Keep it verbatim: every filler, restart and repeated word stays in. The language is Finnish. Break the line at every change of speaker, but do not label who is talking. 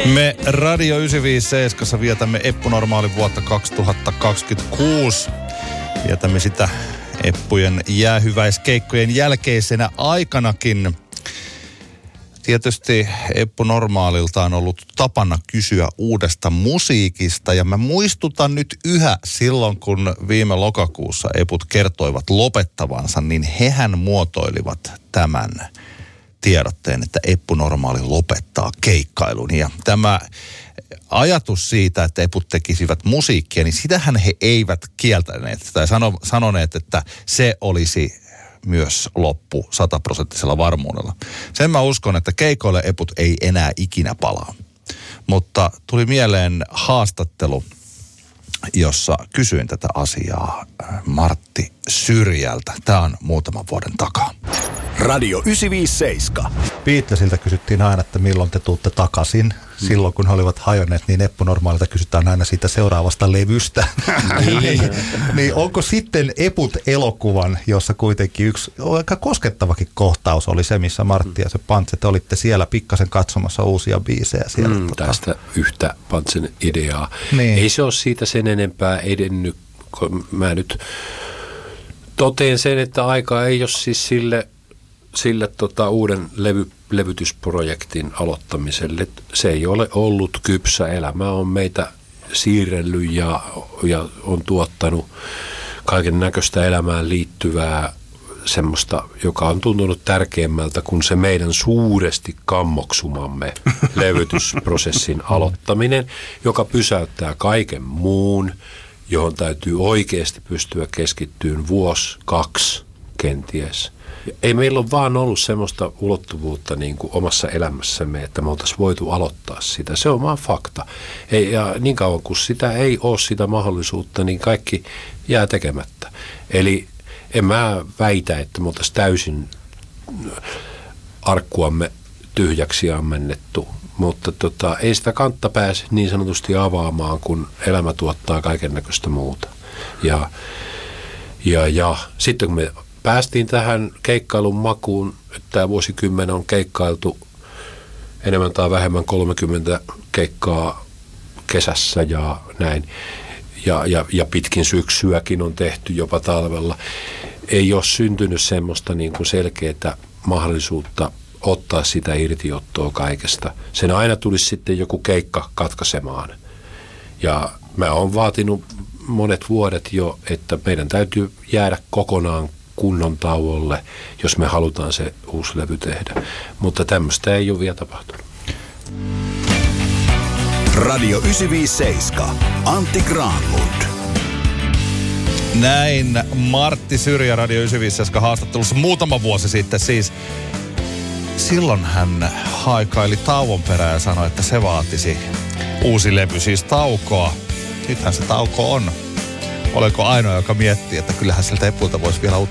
Me Radio yhdeksänsataaviisikymmentäseitsemän vietämme Eppu Normaalin vuotta kaksituhattakaksikymmentäkuusi. Vietämme sitä Eppujen jäähyväiskeikkojen jälkeisenä aikanakin. Tietysti Eppu Normaalilta on ollut tapana kysyä uudesta musiikista ja mä muistutan nyt yhä silloin, kun viime lokakuussa Eput kertoivat lopettavansa, niin hehän muotoilivat tämän tiedotteen, että Eppu Normaali lopettaa keikkailun. Ja tämä ajatus siitä, että Eput tekisivät musiikkia, niin sitähän he eivät kieltäneet tai sano, sanoneet, että se olisi myös loppu sataprosenttisella varmuudella. Sen mä uskon, että keikoille Eput ei enää ikinä palaa. Mutta tuli mieleen haastattelu, jossa kysyin tätä asiaa Martti Syrjältä. Tämä on muutaman vuoden takaa.
Radio yhdeksänsataaviisikymmentäseitsemän.
Beatlesilta kysyttiin aina, että milloin te tuutte takaisin. Silloin kun he olivat hajonneet, niin Eppu Normaalilta kysytään aina siitä seuraavasta levystä. niin, niin onko sitten Eput elokuvan, jossa kuitenkin yksi aika koskettavakin kohtaus oli se, missä Martti ja se Pantse, te olitte siellä pikkasen katsomassa uusia biisejä. Siellä,
mm,
tota.
Tästä yhtä Pantsen ideaa.
Niin.
Ei se ole siitä sen enempää edennyt. Mä nyt toteen sen, että aika ei ole siis sille... sille tota, uuden levy, levytysprojektin aloittamiselle. Se ei ole ollut kypsä. Elämä on meitä siirrellyt ja, ja on tuottanut kaiken näköistä elämään liittyvää semmoista, joka on tuntunut tärkeämmältä kuin se meidän suuresti kammoksumamme levytysprosessin aloittaminen, joka pysäyttää kaiken muun, johon täytyy oikeasti pystyä keskittymään vuosi, kaksi kenties. Ei meillä ole vaan ollut semmoista ulottuvuutta niin kuin omassa elämässämme, että me oltaisiin voitu aloittaa sitä. Se on vaan fakta. Ei, ja niin kauan kuin sitä ei ole sitä mahdollisuutta, niin kaikki jää tekemättä. Eli en mä väitä, että me oltaisiin täysin arkkuamme tyhjäksi ammennettu, mutta tota, ei sitä kantta pääse niin sanotusti avaamaan, kun elämä tuottaa kaiken näköistä muuta. Ja, ja, ja sitten kun me päästiin tähän keikkailun makuun, että tämä vuosikymmen on keikkailtu enemmän tai vähemmän kolmekymmentä keikkaa kesässä ja näin. Ja, ja, ja pitkin syksyäkin on tehty jopa talvella. Ei ole syntynyt semmoista niin kuin selkeää mahdollisuutta ottaa sitä irtiottoa kaikesta. Sen aina tulisi sitten joku keikka katkaisemaan. Ja mä oon vaatinut monet vuodet jo, että meidän täytyy jäädä kokonaan kunnon tauolle, jos me halutaan se uusi levy tehdä. Mutta tämmöistä ei ole vielä tapahtunut.
Radio yhdeksänsataaviisikymmentäseitsemän. Antti Granlund.
Näin Martti Syrjä Radio yhdeksänsataaviisikymmentäseitsemän haastattelussa muutama vuosi sitten. Siis silloin hän haikaili tauon perään ja sanoi, että se vaatisi uusi levy, siis taukoa. Nythän se tauko on. Olenko ainoa, joka miettii, että kyllähän sieltä Epulta voisi vielä